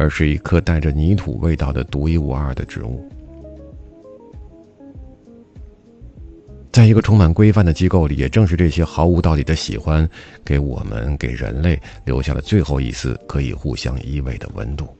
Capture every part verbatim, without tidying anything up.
而是一棵带着泥土味道的独一无二的植物。在一个充满规范的机构里，也正是这些毫无道理的喜欢，给我们给人类留下了最后一丝可以互相依偎的温度。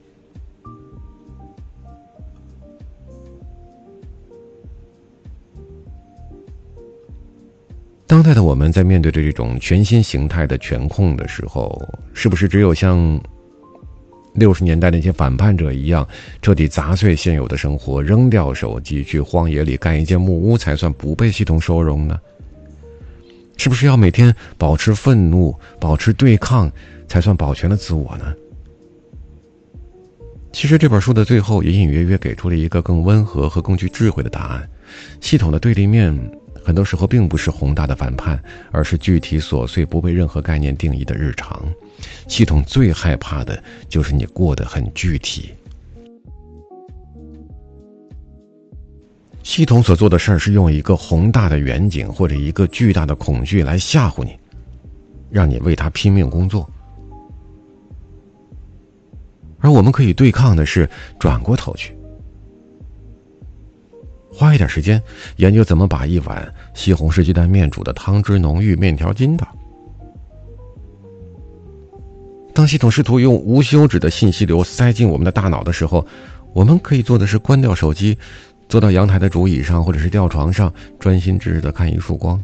当代的我们在面对着这种全新形态的权控的时候，是不是只有像六十年代那些反叛者一样，彻底砸碎现有的生活，扔掉手机，去荒野里盖一间木屋，才算不被系统收容呢？是不是要每天保持愤怒，保持对抗，才算保全了自我呢？其实这本书的最后隐隐约约给出了一个更温和和更具智慧的答案。系统的对立面很多时候并不是宏大的反叛，而是具体琐碎不被任何概念定义的日常。系统最害怕的就是你过得很具体。系统所做的事儿是用一个宏大的远景或者一个巨大的恐惧来吓唬你，让你为它拼命工作。而我们可以对抗的是转过头去，花一点时间研究怎么把一碗西红柿鸡蛋面煮的汤汁浓郁，面条筋道。当系统试图用无休止的信息流塞进我们的大脑的时候，我们可以做的是关掉手机，坐到阳台的竹椅上或者是吊床上，专心致志地看一束光，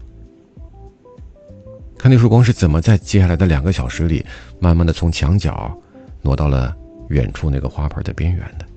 看那束光是怎么在接下来的两个小时里慢慢地从墙角挪到了远处那个花盆的边缘的。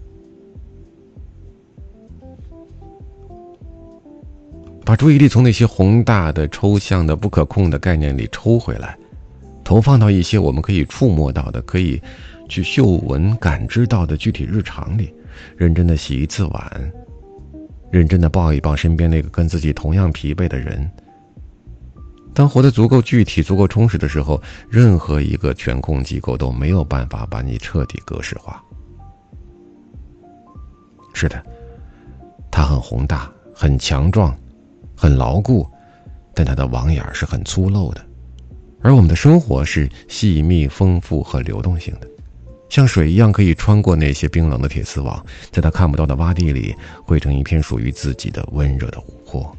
把注意力从那些宏大的抽象的不可控的概念里抽回来，投放到一些我们可以触摸到的，可以去嗅闻感知到的具体日常里，认真的洗一次碗，认真的抱一抱身边那个跟自己同样疲惫的人。当活得足够具体足够充实的时候，任何一个权控机构都没有办法把你彻底格式化。是的，它很宏大很强壮很牢固，但它的网眼是很粗陋的。而我们的生活是细密丰富和流动性的，像水一样可以穿过那些冰冷的铁丝网，在它看不到的洼地里汇成一片属于自己的温热的琥珀。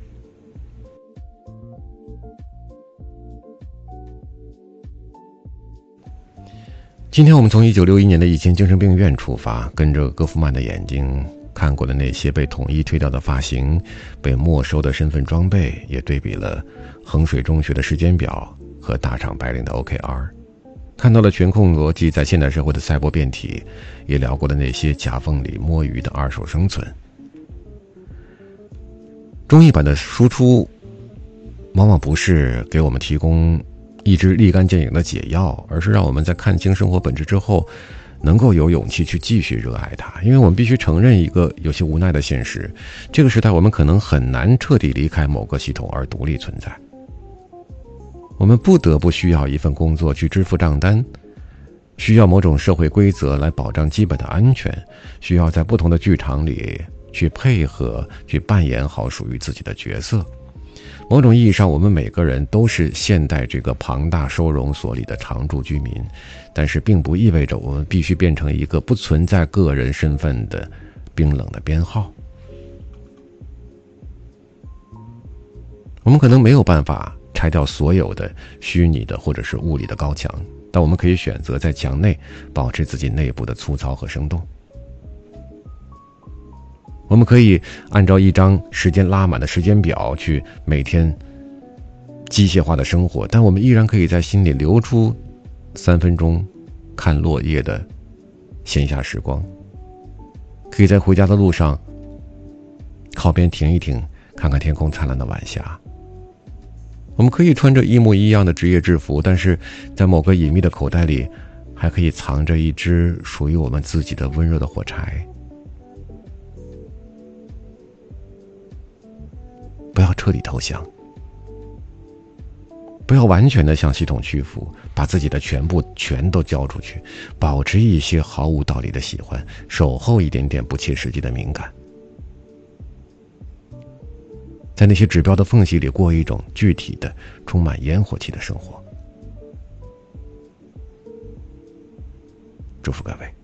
今天我们从一九六一年的一间精神病院出发，跟着戈夫曼的眼睛看过了那些被统一推掉的发型，被没收的身份装备，也对比了衡水中学的时间表和大厂白领的 O K R， 看到了权控逻辑在现代社会的赛博变体，也聊过了那些夹缝里摸鱼的二手生存。中译版的输出往往不是给我们提供一支立竿见影的解药，而是让我们在看清生活本质之后能够有勇气去继续热爱它。因为我们必须承认一个有些无奈的现实，这个时代我们可能很难彻底离开某个系统而独立存在。我们不得不需要一份工作去支付账单，需要某种社会规则来保障基本的安全，需要在不同的剧场里去配合，去扮演好属于自己的角色。某种意义上，我们每个人都是现代这个庞大收容所里的常住居民，但是并不意味着我们必须变成一个不存在个人身份的冰冷的编号。我们可能没有办法拆掉所有的虚拟的或者是物理的高墙，但我们可以选择在墙内保持自己内部的粗糙和生动。我们可以按照一张时间拉满的时间表去每天机械化的生活，但我们依然可以在心里留出三分钟看落叶的闲暇时光，可以在回家的路上靠边停一停，看看天空灿烂的晚霞。我们可以穿着一模一样的职业制服，但是在某个隐秘的口袋里还可以藏着一支属于我们自己的温热的火柴。不要彻底投降，不要完全的向系统屈服，把自己的全部全都交出去，保持一些毫无道理的喜欢，守候一点点不切实际的敏感，在那些指标的缝隙里过一种具体的充满烟火气的生活。祝福各位。